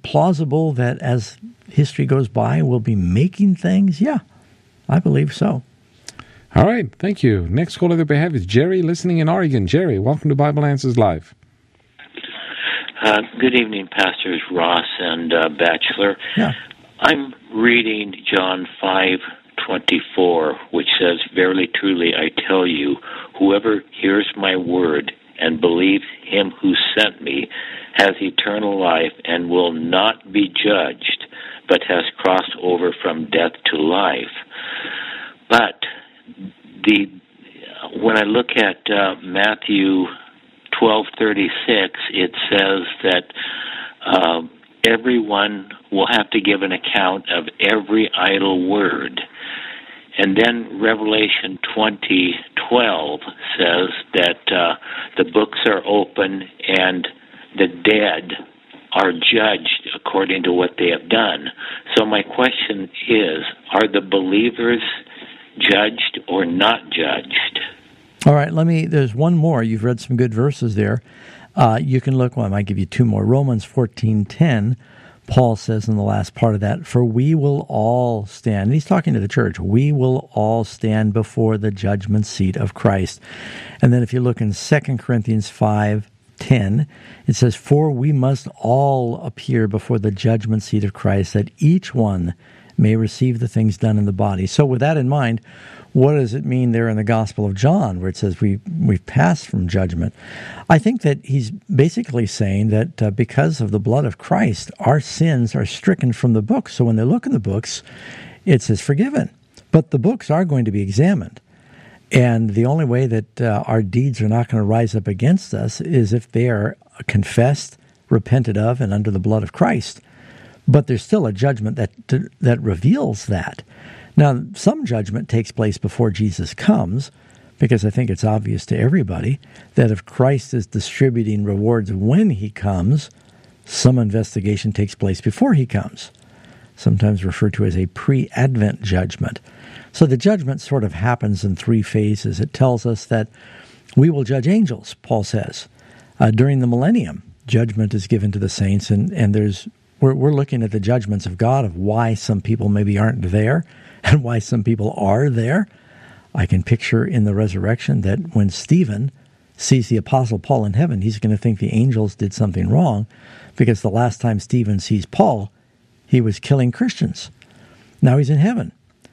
plausible that as history goes by, we'll be making things? Yeah, I believe so. All right, thank you. Next caller that we have is Jerry, listening in Oregon. Jerry, welcome to Bible Answers Live. Good evening, Pastors Ross and Batchelor. Yeah. I'm reading John 5:24, which says, "Verily, truly, I tell you, whoever hears my word and believes him who sent me has eternal life and will not be judged, but has crossed over from death to life." But when I look at Matthew 12:36, it says that everyone will have to give an account of every idle word. And then Revelation 20:12 says that the books are open and the dead are judged according to what they have done. So my question is, are the believers judged or not judged? All right, there's one more. You've read some good verses there. You can look, I might give you two more. Romans 14:10, Paul says in the last part of that, "For we will all stand," and he's talking to the church, "we will all stand before the judgment seat of Christ." And then if you look in 2 Corinthians 5:10, it says, "For we must all appear before the judgment seat of Christ, that each one may receive the things done in the body." So with that in mind, what does it mean there in the Gospel of John, where it says we've passed from judgment? I think that he's basically saying that because of the blood of Christ, our sins are stricken from the books. So when they look in the books, it says forgiven. But the books are going to be examined. And the only way that our deeds are not going to rise up against us is if they are confessed, repented of, and under the blood of Christ. But there's still a judgment that reveals that. Now, some judgment takes place before Jesus comes, because I think it's obvious to everybody that if Christ is distributing rewards when he comes, some investigation takes place before he comes, sometimes referred to as a pre-Advent judgment. So the judgment sort of happens in three phases. It tells us that we will judge angels, Paul says. During the millennium, judgment is given to the saints, and we're looking at the judgments of God of why some people maybe aren't there and why some people are there. I can picture in the resurrection that when Stephen sees the Apostle Paul in heaven, he's going to think the angels did something wrong, because the last time Stephen sees Paul, he was killing Christians. Now he's in heaven.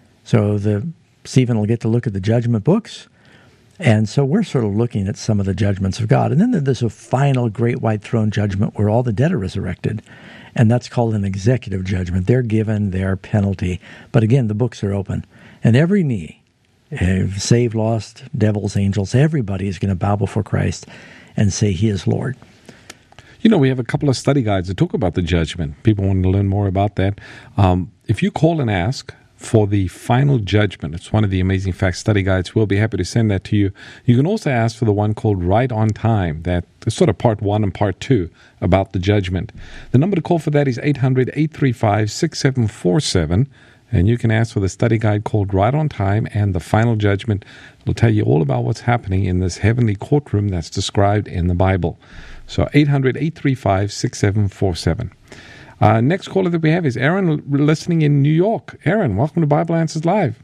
So Stephen will get to look at the judgment books. And so we're sort of looking at some of the judgments of God. And then there's a final great white throne judgment where all the dead are resurrected. And that's called an executive judgment. They're given their penalty. But again, the books are open. And every knee, saved, lost, devils, angels, everybody is going to bow before Christ and say he is Lord. You know, we have a couple of study guides that talk about the judgment. People want to learn more about that. If you call and ask for the final judgment, it's one of the Amazing Facts study guides. We'll be happy to send that to you. You can also ask for the one called Right on Time. That is sort of part 1 and part 2 about the judgment. The number to call for that is 800-835-6747. And you can ask for the study guide called Right on Time and the Final Judgment. It'll tell you all about what's happening in this heavenly courtroom that's described in the Bible. So 800-835-6747. Next caller that we have is Aaron, listening in New York. Aaron, welcome to Bible Answers Live.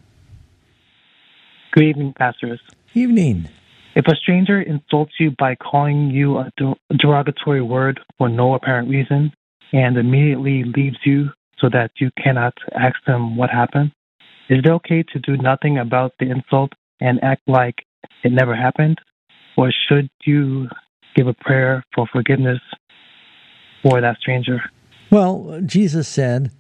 Good evening, pastors. Evening. If a stranger insults you by calling you a derogatory word for no apparent reason and immediately leaves you so that you cannot ask them what happened, is it okay to do nothing about the insult and act like it never happened? Or should you give a prayer for forgiveness for that stranger? Well, Jesus said,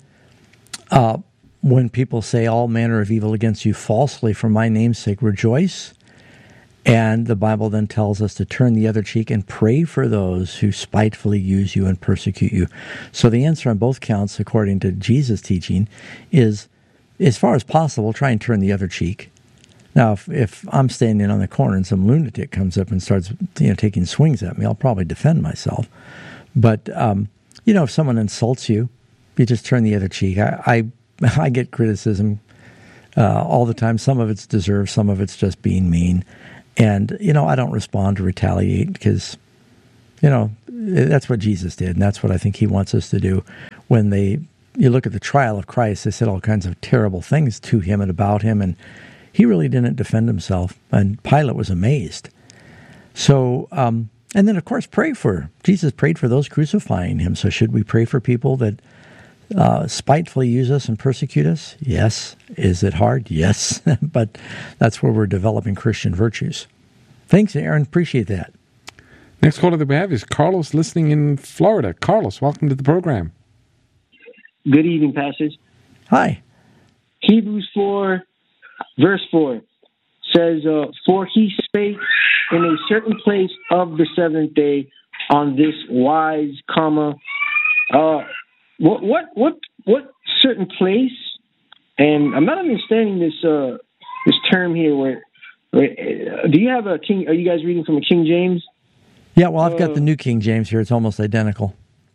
when people say all manner of evil against you falsely for my name's sake, rejoice. And the Bible then tells us to turn the other cheek and pray for those who spitefully use you and persecute you. So the answer on both counts, according to Jesus' teaching, is, as far as possible, try and turn the other cheek. Now, if I'm standing on the corner and some lunatic comes up and starts taking swings at me, I'll probably defend myself. But if someone insults you, you just turn the other cheek. I get criticism all the time. Some of it's deserved, some of it's just being mean. And, I don't respond to retaliate because, that's what Jesus did, and that's what I think he wants us to do. when you look at the trial of Christ, they said all kinds of terrible things to him and about him, and he really didn't defend himself, and Pilate was amazed. So, and then, of course, Jesus prayed for those crucifying him. So should we pray for people that spitefully use us and persecute us? Yes. Is it hard? Yes. But that's where we're developing Christian virtues. Thanks, Aaron. Appreciate that. Next caller that we have is Carlos, listening in Florida. Carlos, welcome to the program. Good evening, pastors. Hi. Hebrews 4, verse 4 says, "For he spake in a certain place of the seventh day on this wise, what certain place?" And I'm not understanding this term here. Where do you have a King? Are you guys reading from a King James? Yeah, well, I've got the New King James here. It's almost identical.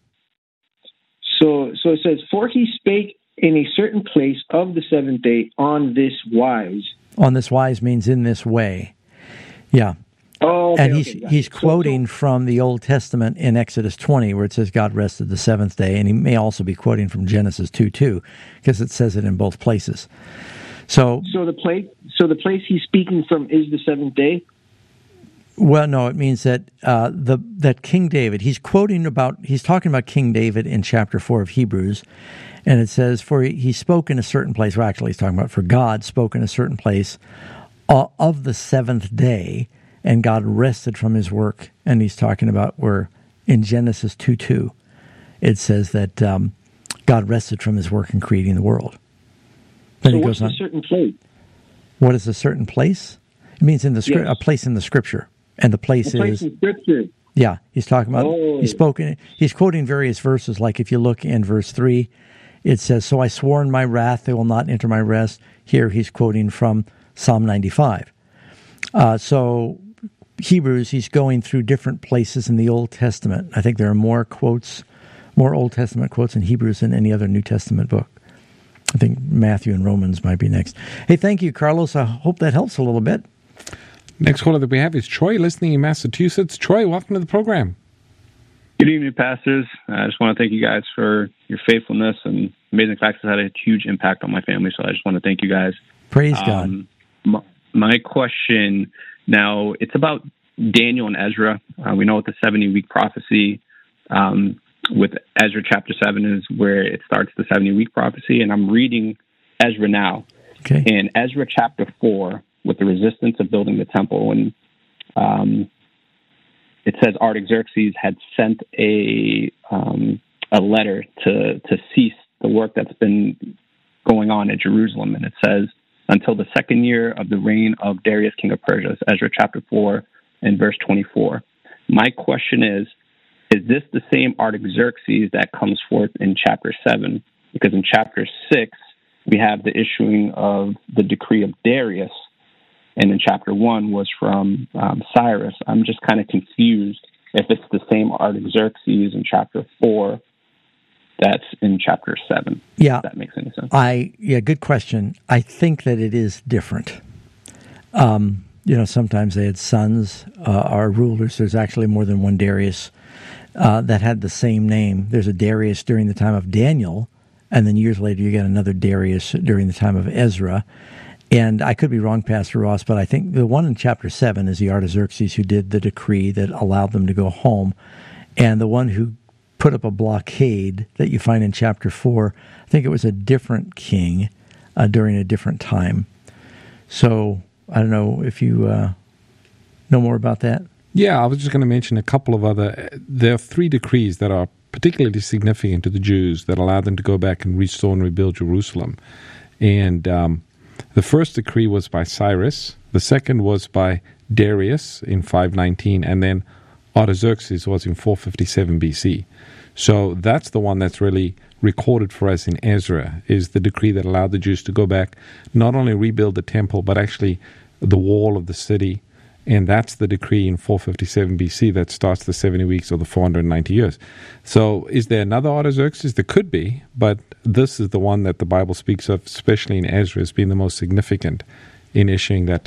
So it says, "For he spake in a certain place of the seventh day on this wise." On this wise means in this way. Yeah. Oh, okay, and he's quoting from the Old Testament in Exodus 20, where it says God rested the seventh day, and he may also be quoting from Genesis 2:2, because it says it in both places. So the place he's speaking from is the seventh day. Well, no, it means that that King David, he's talking about King David in chapter 4 of Hebrews, and it says, "For he spoke in a certain place," well, actually he's talking about, "For God spoke in a certain place of the seventh day, and God rested from his work." And he's talking about where in Genesis 2:2, it says that God rested from his work in creating the world. Then so he what's goes on, a certain place? What is a certain place? It means in the a place in the Scripture. And the place is in Scripture. Yeah, he's talking about. He's quoting various verses. Like if you look in verse 3, it says, "So I swore in my wrath, they will not enter my rest." Here he's quoting from Psalm 95. So Hebrews, he's going through different places in the Old Testament. I think there are more Old Testament quotes in Hebrews than any other New Testament book. I think Matthew and Romans might be next. Hey, thank you, Carlos. I hope that helps a little bit. Next caller that we have is Troy, listening in Massachusetts. Troy, welcome to the program. Good evening, pastors. I just want to thank you guys for your faithfulness, and Amazing Facts has had a huge impact on my family, so I just want to thank you guys. Praise God. My question now, it's about Daniel and Ezra. We know what the 70-week prophecy with Ezra chapter 7 is, where it starts the 70-week prophecy, and I'm reading Ezra now. Okay. In Ezra chapter 4, with the resistance of building the temple, and it says Artaxerxes had sent a letter to cease the work that's been going on at Jerusalem, and it says, "Until the second year of the reign of Darius, king of Persia." It's Ezra chapter 4 and verse 24. My question is this the same Artaxerxes that comes forth in chapter 7? Because in chapter 6, we have the issuing of the decree of Darius, and in chapter 1 was from Cyrus. I'm just kind of confused if it's the same Artaxerxes in chapter 4 that's in chapter 7. Yeah. If that makes any sense. Good question. I think that it is different. Sometimes they had sons or rulers. There's actually more than one Darius that had the same name. There's a Darius during the time of Daniel, and then years later you get another Darius during the time of Ezra. And I could be wrong, Pastor Ross, but I think the one in chapter 7 is the Artaxerxes who did the decree that allowed them to go home. And the one who put up a blockade that you find in chapter 4, I think it was a different king during a different time. So I don't know if you know more about that. Yeah, I was just going to mention a couple of other. There are 3 decrees that are particularly significant to the Jews that allowed them to go back and restore and rebuild Jerusalem. And the first decree was by Cyrus. The second was by Darius in 519. And then Artaxerxes was in 457 BC. So that's the one that's really recorded for us in Ezra, is the decree that allowed the Jews to go back, not only rebuild the temple, but actually the wall of the city. And that's the decree in 457 BC that starts the 70 weeks or the 490 years. So is there another Artaxerxes? There could be, but this is the one that the Bible speaks of, especially in Ezra, as being the most significant in issuing that decree.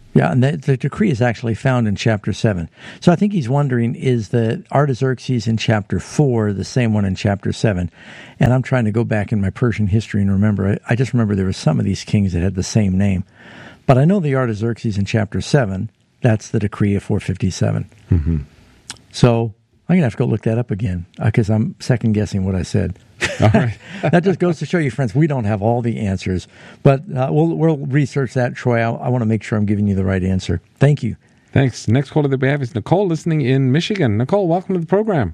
Yeah, and the decree is actually found in chapter 7. So I think he's wondering, is the Artaxerxes in chapter 4 the same one in chapter 7? And I'm trying to go back in my Persian history and remember. I just remember there were some of these kings that had the same name. But I know the Artaxerxes in chapter 7, that's the decree of 457. Mm-hmm. So I'm going to have to go look that up again because I'm second-guessing what I said. All right. That just goes to show you, friends, we don't have all the answers. But we'll research that, Troy. I want to make sure I'm giving you the right answer. Thank you. Thanks. Next caller that we have is Nicole, listening in Michigan. Nicole, welcome to the program.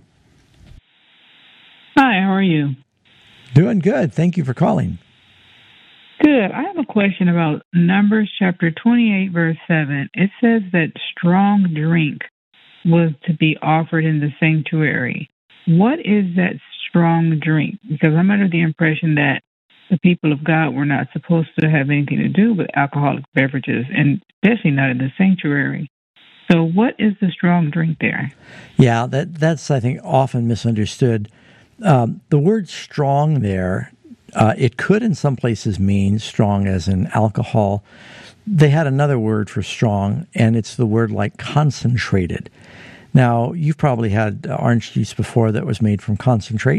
Hi, how are you? Doing good. Thank you for calling. Good. I have a question about Numbers chapter 28, verse 7. It says that strong drink was to be offered in the sanctuary. What is that strong drink? Because I'm under the impression that the people of God were not supposed to have anything to do with alcoholic beverages, and especially not in the sanctuary. So what is the strong drink there? Yeah, that's, I think, often misunderstood. The word strong there, it could in some places mean strong as in alcohol. They had another word for strong, and it's the word like concentrated. Now, you've probably had orange juice before that was made from concentrate.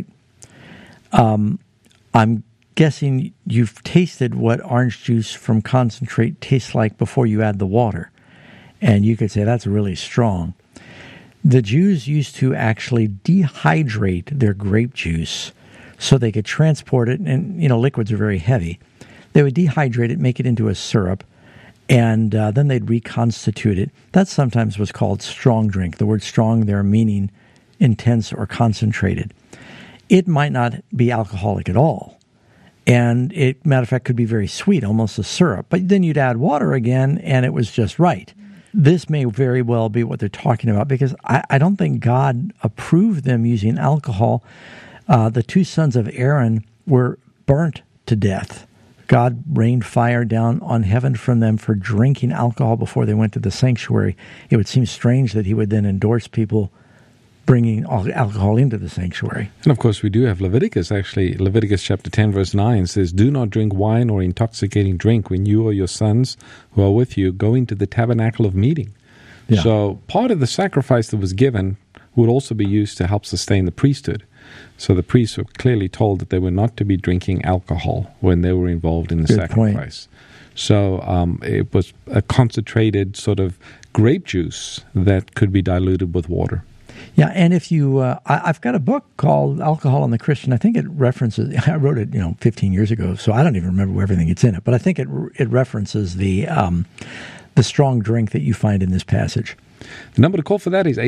I'm guessing you've tasted what orange juice from concentrate tastes like before you add the water. And you could say that's really strong. The Jews used to actually dehydrate their grape juice so they could transport it. And, liquids are very heavy. They would dehydrate it, make it into a syrup, and then they'd reconstitute it. That sometimes was called strong drink. The word strong there meaning intense or concentrated. It might not be alcoholic at all. And it, matter of fact, could be very sweet, almost a syrup. But then you'd add water again, and it was just right. This may very well be what they're talking about, because I don't think God approved them using alcohol. The two sons of Aaron were burnt to death. God rained fire down on heaven from them for drinking alcohol before they went to the sanctuary. It would seem strange that he would then endorse people bringing alcohol into the sanctuary. And of course, we do have Leviticus. Actually, Leviticus chapter 10, verse 9 says, "Do not drink wine or intoxicating drink when you or your sons who are with you go into the tabernacle of meeting." Yeah. So part of the sacrifice that was given would also be used to help sustain the priesthood. So the priests were clearly told that they were not to be drinking alcohol when they were involved in the sacrifice. Point. So it was a concentrated sort of grape juice that could be diluted with water. Yeah, and if you, I've got a book called Alcohol and the Christian. I think it references, I wrote it, 15 years ago, so I don't even remember everything that's in it. But I think it references the strong drink that you find in this passage. The number to call for that is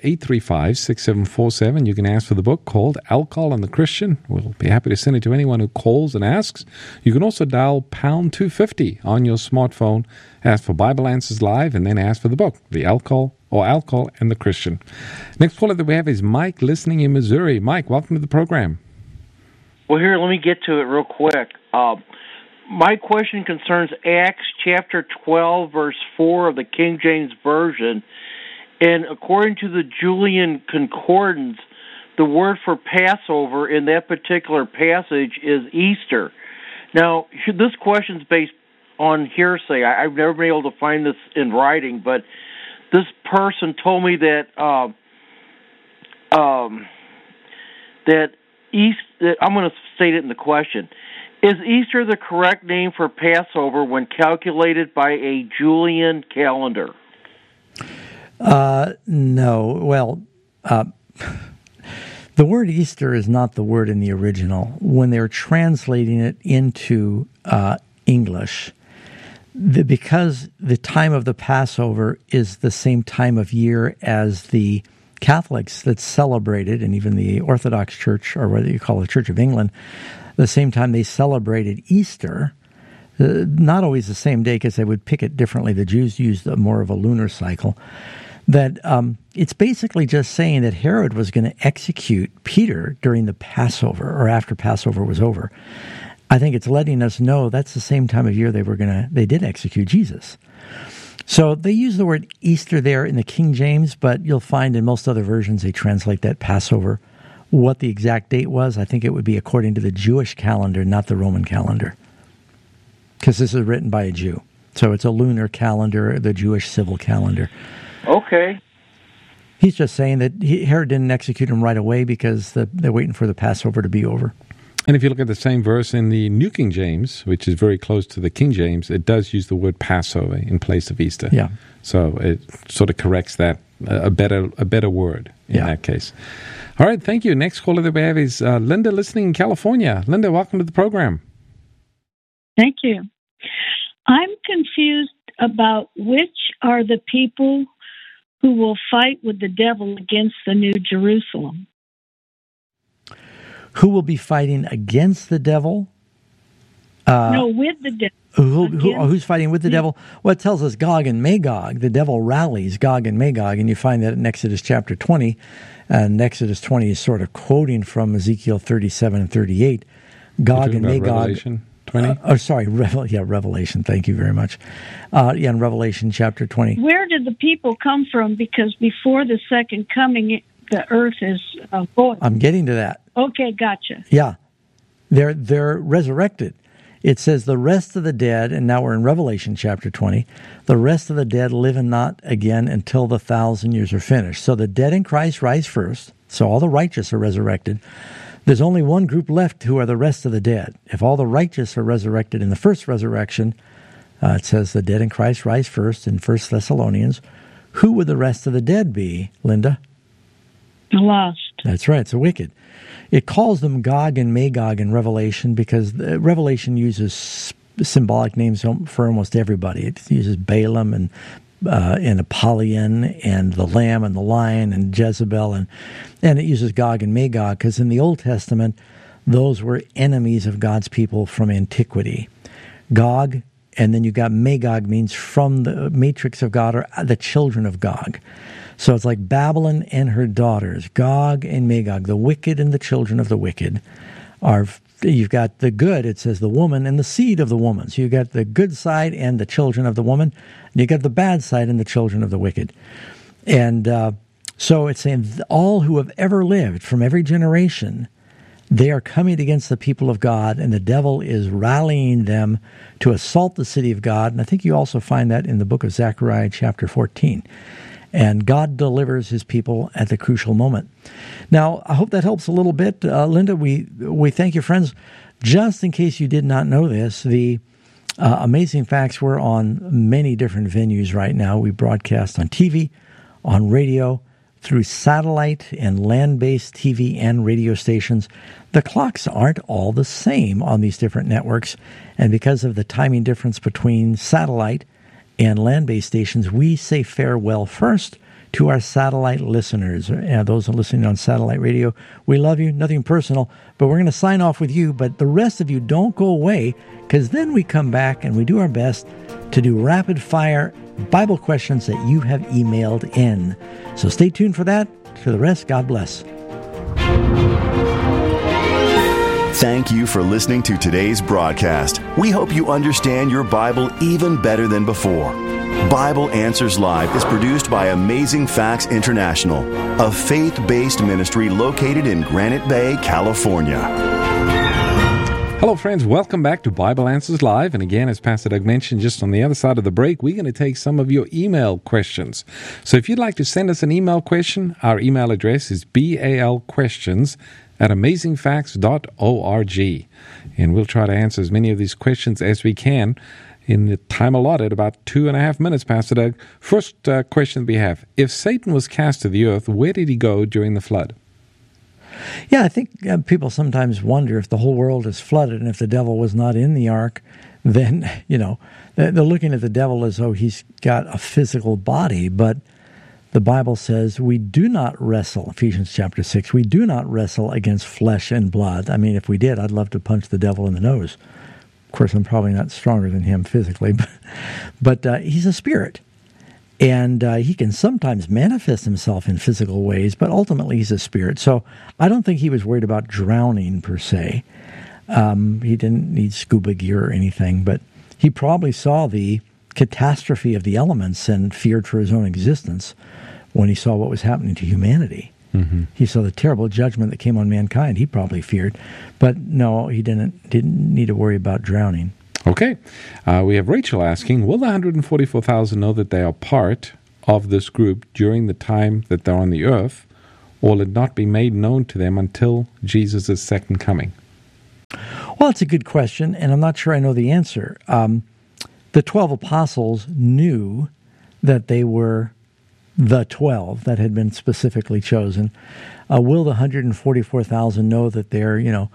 800-835-6747. You can ask for the book called Alcohol and the Christian. We'll be happy to send it to anyone who calls and asks. You can also dial pound 250 on your smartphone, ask for Bible Answers Live, and then ask for the book, The Alcohol and the Christian. Next caller that we have is Mike, listening in Missouri. Mike, welcome to the program. Well, here, let me get to it real quick. My question concerns Acts chapter 12, verse 4 of the King James Version. And according to the Julian Concordance, the word for Passover in that particular passage is Easter. Now, this question is based on hearsay. I've never been able to find this in writing, but this person told me that I'm going to state it in the question. Is Easter the correct name for Passover when calculated by a Julian calendar? No. Well, the word Easter is not the word in the original. When they're translating it into English, because the time of the Passover is the same time of year as the Catholics that celebrated, and even the Orthodox Church, or whether you call it Church of England, the same time they celebrated Easter, not always the same day because they would pick it differently. The Jews used more of a lunar cycle. That it's basically just saying that Herod was going to execute Peter during the Passover or after Passover was over. I think it's letting us know that's the same time of year they did execute Jesus. So they use the word Easter there in the King James, but you'll find in most other versions they translate that Passover. What the exact date was, I think it would be according to the Jewish calendar, not the Roman calendar, because this is written by a Jew. So it's a lunar calendar, the Jewish civil calendar. Okay. He's just saying that Herod didn't execute him right away because they're waiting for the Passover to be over. And if you look at the same verse in the New King James, which is very close to the King James, it does use the word Passover in place of Easter. Yeah. So it sort of corrects that, a better word in that case. All right, thank you. Next caller that we have is Linda, listening in California. Linda, welcome to the program. Thank you. I'm confused about which are the people who will fight with the devil against the New Jerusalem. Who will be fighting against the devil? No, with the devil. Who's fighting with the devil? Well, it tells us Gog and Magog. The devil rallies Gog and Magog, and you find that in Exodus chapter 20. And Exodus 20 is sort of quoting from Ezekiel 37 and 38. Gog and Magog. Revelation 20? Revelation. Thank you very much. In Revelation chapter 20. Where did the people come from? Because before the second coming, the earth is void. I'm getting to that. Okay, gotcha. Yeah. They're resurrected. It says the rest of the dead, and now we're in Revelation chapter 20, the rest of the dead live and not again until the 1,000 years are finished. So the dead in Christ rise first. So all the righteous are resurrected. There's only one group left who are the rest of the dead. If all the righteous are resurrected in the first resurrection, it says the dead in Christ rise first in 1 Thessalonians. Who would the rest of the dead be, Linda? The lost. That's right. It's the wicked. It calls them Gog and Magog in Revelation because Revelation uses symbolic names for almost everybody. It uses Balaam and Apollyon and the lamb and the lion and Jezebel, and it uses Gog and Magog because in the Old Testament, those were enemies of God's people from antiquity. Gog, and then you got Magog, means from the matrix of God or the children of Gog. So it's like Babylon and her daughters, Gog and Magog, the wicked and the children of the wicked. You've got the good, it says the woman and the seed of the woman. So you've got the good side and the children of the woman, and you've got the bad side and the children of the wicked. And so it's saying all who have ever lived from every generation, they are coming against the people of God, and the devil is rallying them to assault the city of God. And I think you also find that in the book of Zechariah chapter 14. And God delivers his people at the crucial moment. Now, I hope that helps a little bit. Linda, we thank you, friends. Just in case you did not know this, the Amazing Facts, we're on many different venues right now. We broadcast on TV, on radio, through satellite and land-based TV and radio stations. The clocks aren't all the same on these different networks. And because of the timing difference between satellite and land-based stations, we say farewell first to our satellite listeners. Those are listening on satellite radio, we love you, nothing personal, but we're going to sign off with you. But the rest of you, don't go away, because then we come back and we do our best to do rapid-fire Bible questions that you have emailed in. So stay tuned for that. For the rest, God bless. Thank you for listening to today's broadcast. We hope you understand your Bible even better than before. Bible Answers Live is produced by Amazing Facts International, a faith-based ministry located in Granite Bay, California. Hello, friends. Welcome back to Bible Answers Live. And again, as Pastor Doug mentioned, just on the other side of the break, we're going to take some of your email questions. So if you'd like to send us an email question, our email address is balquestions@amazingfacts.org. And we'll try to answer as many of these questions as we can in the time allotted, about 2.5 minutes, Pastor Doug. First question we have: if Satan was cast to the earth, where did he go during the flood? Yeah, I think people sometimes wonder if the whole world is flooded and if the devil was not in the ark, then, they're looking at the devil as though he's got a physical body. But the Bible says we do not wrestle, Ephesians chapter 6, we do not wrestle against flesh and blood. I mean, if we did, I'd love to punch the devil in the nose. Of course, I'm probably not stronger than him physically, but he's a spirit. And he can sometimes manifest himself in physical ways, but ultimately he's a spirit. So I don't think he was worried about drowning per se. He didn't need scuba gear or anything, but he probably saw the catastrophe of the elements and feared for his own existence when he saw what was happening to humanity. Mm-hmm. He saw the terrible judgment that came on mankind. He probably feared. But no, he didn't need to worry about drowning. Okay. We have Rachel asking, will the 144,000 know that they are part of this group during the time that they're on the earth, or will it not be made known to them until Jesus' second coming? Well, it's a good question, and I'm not sure I know the answer. The 12 apostles knew that they were the 12 that had been specifically chosen. Will the 144,000 know that they're,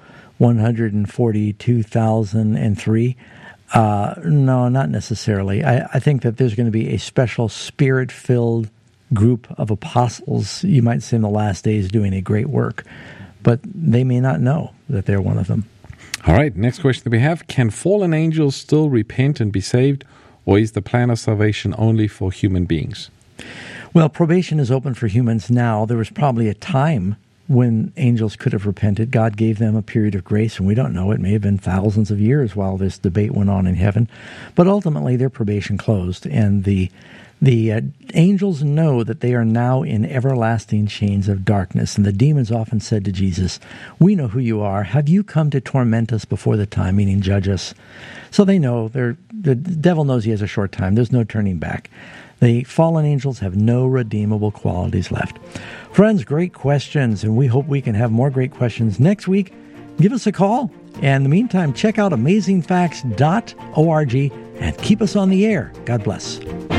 142,003? No, not necessarily. I think that there's going to be a special spirit-filled group of apostles, you might say, in the last days doing a great work, but they may not know that they're one of them. All right, next question that we have. Can fallen angels still repent and be saved, or is the plan of salvation only for human beings? Well, probation is open for humans now. There was probably a time when angels could have repented. God gave them a period of grace, and we don't know. It may have been thousands of years while this debate went on in heaven. But ultimately, their probation closed, and the angels know that they are now in everlasting chains of darkness. And the demons often said to Jesus, we know who you are. Have you come to torment us before the time, meaning judge us? So they know. The devil knows he has a short time. There's no turning back. The fallen angels have no redeemable qualities left. Friends, great questions, and we hope we can have more great questions next week. Give us a call. And in the meantime, check out amazingfacts.org and keep us on the air. God bless.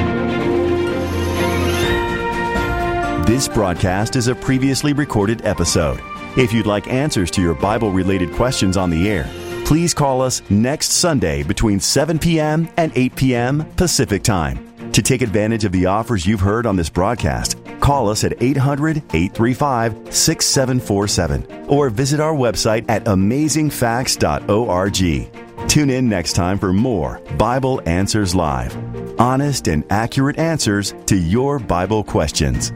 This broadcast is a previously recorded episode. If you'd like answers to your Bible-related questions on the air, please call us next Sunday between 7 p.m. and 8 p.m. Pacific Time. To take advantage of the offers you've heard on this broadcast, call us at 800-835-6747 or visit our website at amazingfacts.org. Tune in next time for more Bible Answers Live. Honest and accurate answers to your Bible questions.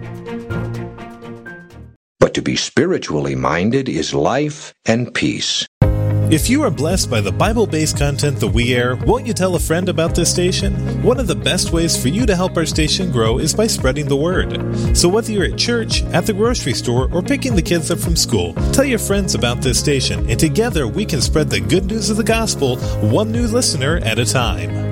But to be spiritually minded is life and peace. If you are blessed by the Bible-based content that we air, won't you tell a friend about this station? One of the best ways for you to help our station grow is by spreading the word. So whether you're at church, at the grocery store, or picking the kids up from school, tell your friends about this station, and together we can spread the good news of the gospel, one new listener at a time.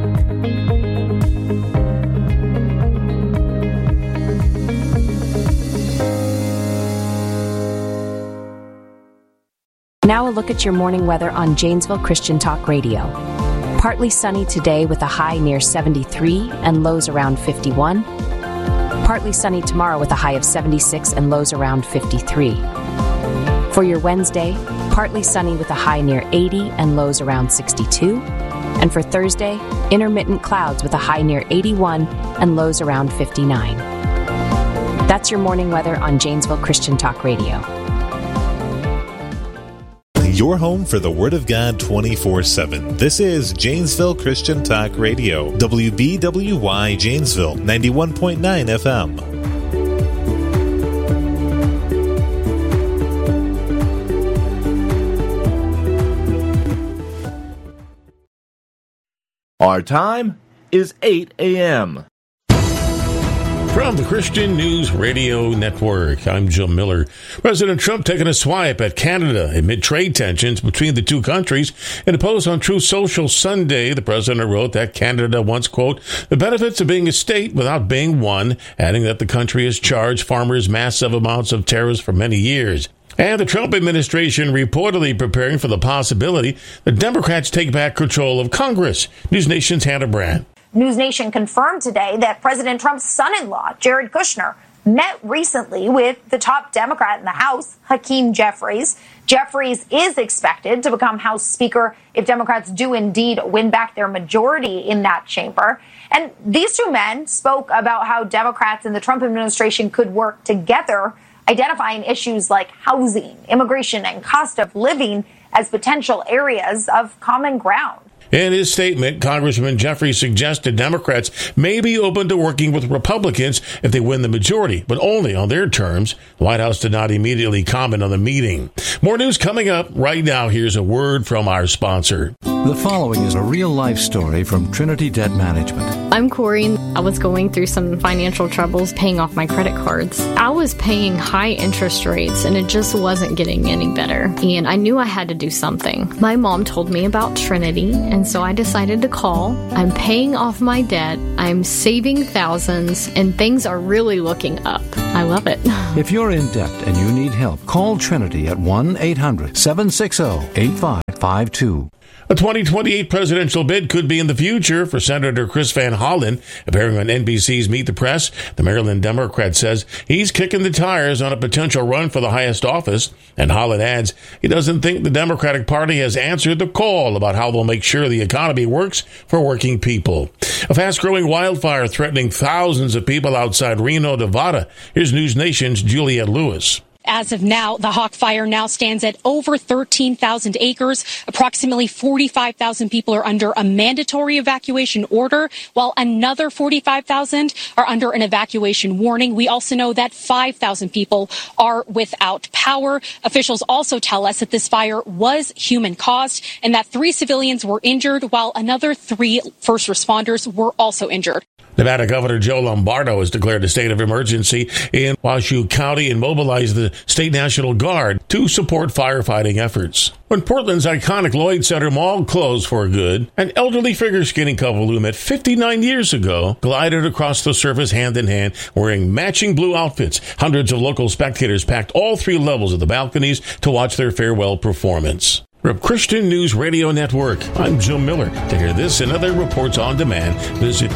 Now a look at your morning weather on Janesville Christian Talk Radio. Partly sunny today with a high near 73 and lows around 51. Partly sunny tomorrow with a high of 76 and lows around 53. For your Wednesday, partly sunny with a high near 80 and lows around 62. And for Thursday, intermittent clouds with a high near 81 and lows around 59. That's your morning weather on Janesville Christian Talk Radio. Your home for the Word of God 24/7. This is Janesville Christian Talk Radio. WBWY Janesville, 91.9 FM. Our time is 8 a.m. From the Christian News Radio Network, I'm Jim Miller. President Trump taking a swipe at Canada amid trade tensions between the two countries. In a post on Truth Social Sunday, the president wrote that Canada wants, quote, the benefits of being a state without being one, adding that the country has charged farmers massive amounts of tariffs for many years. And the Trump administration reportedly preparing for the possibility that Democrats take back control of Congress. News Nation's Hannah Brand. News Nation confirmed today that President Trump's son-in-law, Jared Kushner, met recently with the top Democrat in the House, Hakeem Jeffries. Jeffries is expected to become House Speaker if Democrats do indeed win back their majority in that chamber. And these two men spoke about how Democrats and the Trump administration could work together, identifying issues like housing, immigration, and cost of living as potential areas of common ground. In his statement, Congressman Jeffries suggested Democrats may be open to working with Republicans if they win the majority, but only on their terms. The White House did not immediately comment on the meeting. More news coming up right now. Here's a word from our sponsor. The following is a real-life story from Trinity Debt Management. I'm Corey. I was going through some financial troubles paying off my credit cards. I was paying high interest rates and it just wasn't getting any better. And I knew I had to do something. My mom told me about Trinity, and so I decided to call. I'm paying off my debt. I'm saving thousands, and things are really looking up. I love it. If you're in debt and you need help, call Trinity at 1-800-760-8552. A 2028 presidential bid could be in the future for Senator Chris Van Hollen. Appearing on NBC's Meet the Press, the Maryland Democrat says he's kicking the tires on a potential run for the highest office. And Hollen adds he doesn't think the Democratic Party has answered the call about how they'll make sure the economy works for working people. A fast-growing wildfire threatening thousands of people outside Reno, Nevada. Here's News Nation's Juliette Lewis. As of now, the Hawk Fire now stands at over 13,000 acres. Approximately 45,000 people are under a mandatory evacuation order, while another 45,000 are under an evacuation warning. We also know that 5,000 people are without power. Officials also tell us that this fire was human-caused and that 3 civilians were injured, while another 3 first responders were also injured. Nevada Governor Joe Lombardo has declared a state of emergency in Washoe County and mobilized the State National Guard to support firefighting efforts. When Portland's iconic Lloyd Center Mall closed for good, an elderly figure-skating couple who met 59 years ago glided across the surface hand in hand wearing matching blue outfits. Hundreds of local spectators packed all 3 levels of the balconies to watch their farewell performance. From Christian News Radio Network, I'm Jim Miller. To hear this and other reports on demand, visit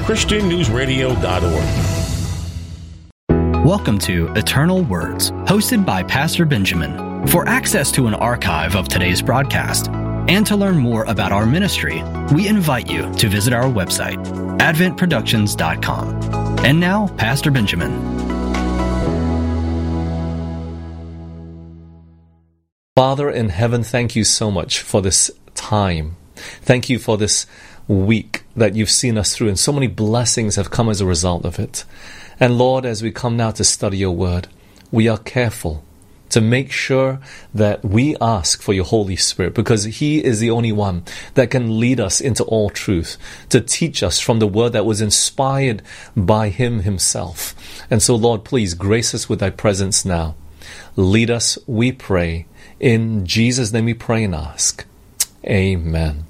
ChristianNewsRadio.org. Welcome to Eternal Words, hosted by Pastor Benjamin. For access to an archive of today's broadcast and to learn more about our ministry, we invite you to visit our website, adventproductions.com. And now, Pastor Benjamin. Father in heaven, thank you so much for this time. Thank you for this week that you've seen us through, and so many blessings have come as a result of it. And Lord, as we come now to study your word, we are careful to make sure that we ask for your Holy Spirit, because he is the only one that can lead us into all truth, to teach us from the word that was inspired by him himself. And so, Lord, please grace us with thy presence now. Lead us, we pray. In Jesus' name we pray and ask. Amen.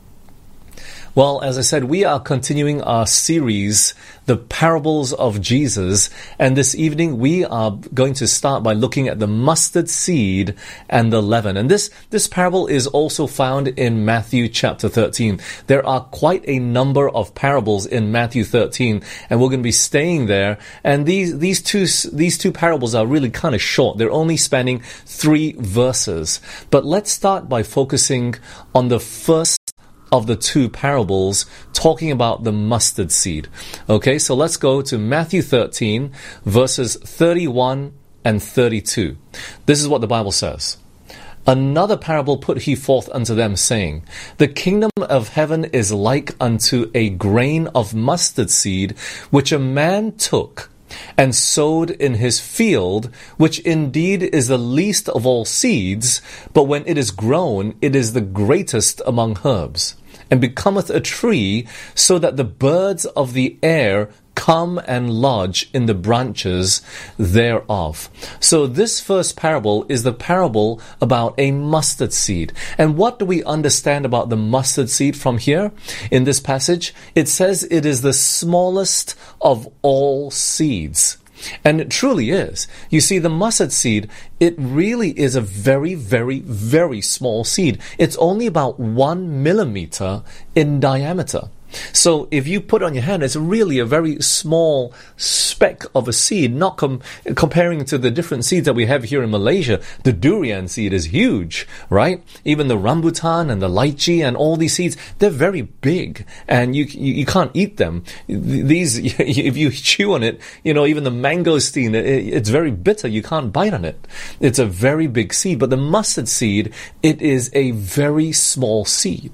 Well, as I said, we are continuing our series, The Parables of Jesus, and this evening we are going to start by looking at the mustard seed and the leaven. And this parable is also found in Matthew chapter 13. There are quite a number of parables in Matthew 13, and we're going to be staying there. And these two parables are really kind of short. They're only spanning 3 verses. But let's start by focusing on the first of the 2 parables, talking about the mustard seed. Okay, so let's go to Matthew 13, verses 31 and 32. This is what the Bible says. Another parable put he forth unto them, saying, The kingdom of heaven is like unto a grain of mustard seed, which a man took and sowed in his field, which indeed is the least of all seeds, but when it is grown, it is the greatest among herbs, and becometh a tree, so that the birds of the air come and lodge in the branches thereof. So this first parable is the parable about a mustard seed. And what do we understand about the mustard seed from here? In this passage, it says it is the smallest of all seeds. And it truly is. You see, the mustard seed, it really is a very, very, very small seed. It's only about 1 millimeter in diameter. So if you put on your hand, it's really a very small speck of a seed, not comparing to the different seeds that we have here in Malaysia. The durian seed is huge, right? Even the rambutan and the lychee and all these seeds, they're very big, and you can't eat them. These, if you chew on it, even the mangosteen, it's very bitter. You can't bite on it. It's a very big seed. But the mustard seed, it is a very small seed.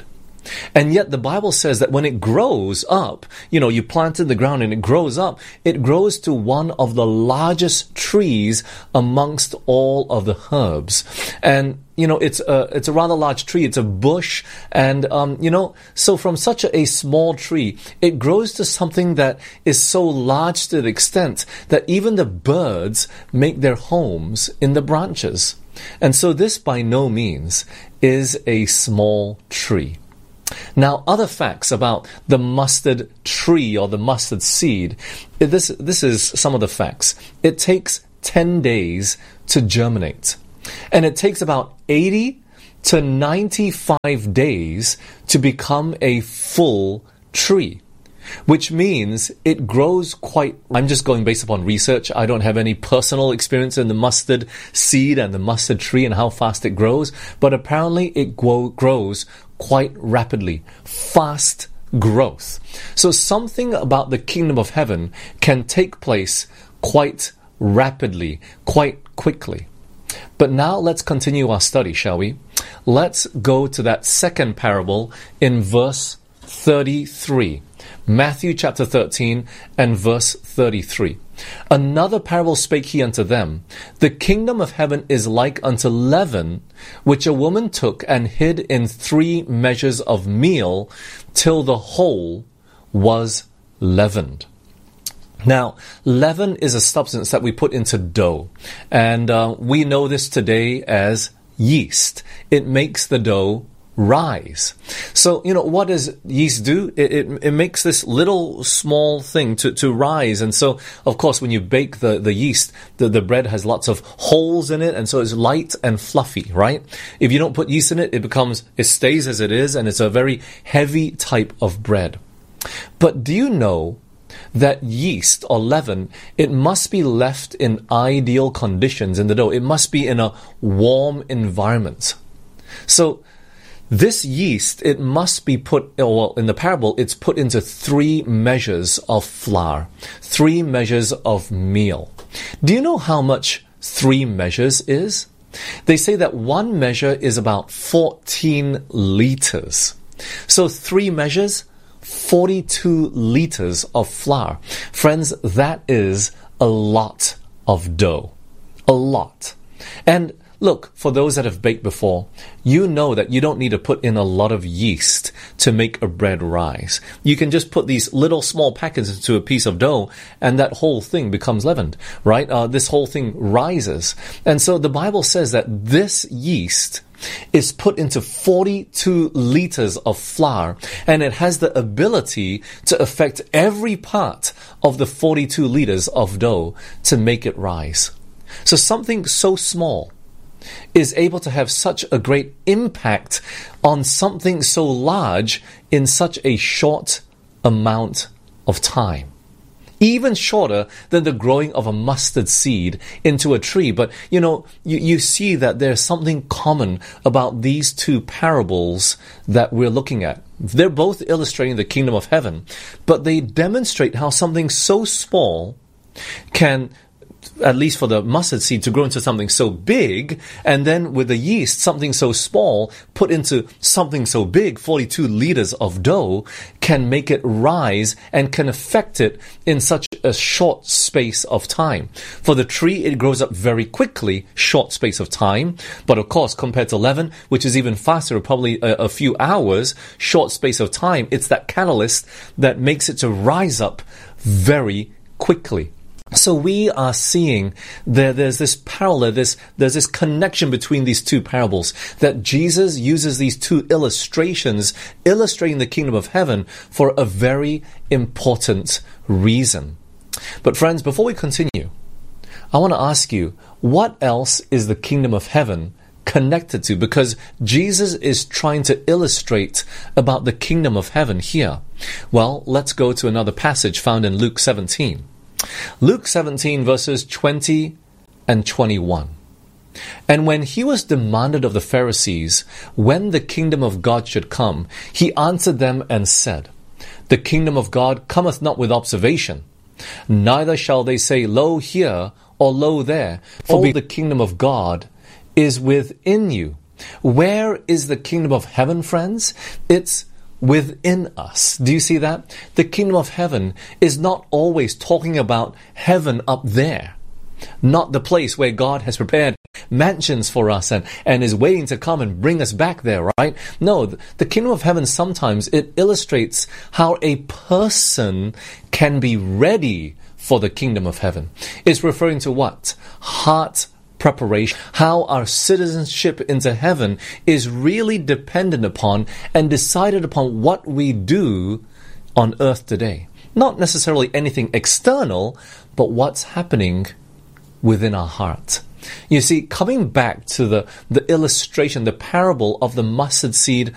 And yet the Bible says that when it grows up, you plant it in the ground and it grows up, it grows to one of the largest trees amongst all of the herbs. And, it's a rather large tree. It's a bush. And, so from such a small tree, it grows to something that is so large to the extent that even the birds make their homes in the branches. And so this by no means is a small tree. Now, other facts about the mustard tree or the mustard seed. This is some of the facts. It takes 10 days to germinate. And it takes about 80 to 95 days to become a full tree. Which means it grows I'm just going based upon research. I don't have any personal experience in the mustard seed and the mustard tree and how fast it grows. But apparently it grows quite rapidly. Fast growth. So something about the kingdom of heaven can take place quite rapidly, quite quickly. But now let's continue our study, shall we? Let's go to that second parable in verse 33. Matthew chapter 13 and verse 33. Another parable spake he unto them, the kingdom of heaven is like unto leaven, which a woman took and hid in 3 measures of meal, till the whole was leavened. Now, leaven is a substance that we put into dough, and we know this today as yeast. It makes the dough rise. So, what does yeast do? It makes this little small thing to rise. And so, of course, when you bake the yeast, the bread has lots of holes in it, and so it's light and fluffy, right? If you don't put yeast in it, it stays as it is, and it's a very heavy type of bread. But do you know that yeast or leaven, it must be left in ideal conditions in the dough. It must be in a warm environment. So, this yeast, it must be in the parable, it's put into 3 measures of flour, 3 measures of meal. Do you know how much 3 measures is? They say that 1 measure is about 14 liters. So 3 measures, 42 liters of flour. Friends, that is a lot of dough. A lot. And look, for those that have baked before, you know that you don't need to put in a lot of yeast to make a bread rise. You can just put these little small packets into a piece of dough and that whole thing becomes leavened, right? This whole thing rises. And so the Bible says that this yeast is put into 42 liters of flour, and it has the ability to affect every part of the 42 liters of dough to make it rise. So something so small is able to have such a great impact on something so large in such a short amount of time. Even shorter than the growing of a mustard seed into a tree. But, you see that there's something common about these 2 parables that we're looking at. They're both illustrating the kingdom of heaven, but they demonstrate how something so small can, at least for the mustard seed, to grow into something so big, and then with the yeast, something so small put into something so big, 42 liters of dough, can make it rise and can affect it in such a short space of time. For the tree, it grows up very quickly, short space of time, but of course, compared to leaven, which is even faster, probably a few hours, short space of time, it's that catalyst that makes it to rise up very quickly. So we are seeing there's this parallel, there's this connection between these 2 parables, that Jesus uses these 2 illustrations illustrating the kingdom of heaven for a very important reason. But friends, before we continue, I want to ask you, what else is the kingdom of heaven connected to? Because Jesus is trying to illustrate about the kingdom of heaven here. Well, let's go to another passage found in Luke 17. Luke 17 verses 20 and 21. And when he was demanded of the Pharisees when the kingdom of God should come, he answered them and said, The kingdom of God cometh not with observation, neither shall they say, Lo here, or lo there, for the kingdom of God is within you. Where is the kingdom of heaven, friends? It's within us. Do you see that? The kingdom of heaven is not always talking about heaven up there, not the place where God has prepared mansions for us and is waiting to come and bring us back there, right? No, the kingdom of heaven, sometimes it illustrates how a person can be ready for the kingdom of heaven. It's referring to what? Heart preparation. How our citizenship into heaven is really dependent upon and decided upon what we do on earth today. Not necessarily anything external, but what's happening within our heart. You see, coming back to the illustration, the parable of the mustard seed